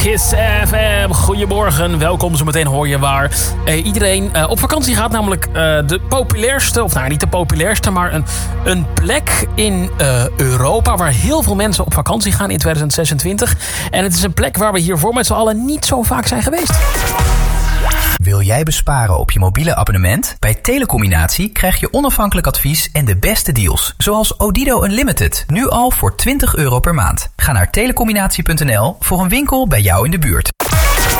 Kiss FM. Goedemorgen, welkom. Zometeen hoor je waar iedereen op vakantie gaat. Namelijk de populairste, of nou niet de populairste, maar een plek in Europa waar heel veel mensen op vakantie gaan in 2026. En het is een plek waar we hiervoor met z'n allen niet zo vaak zijn geweest. Wil jij besparen op je mobiele abonnement? Bij Telecombinatie krijg je onafhankelijk advies en de beste deals. Zoals Odido Unlimited, nu al voor €20 per maand. Ga naar telecombinatie.nl voor een winkel bij jou in de buurt.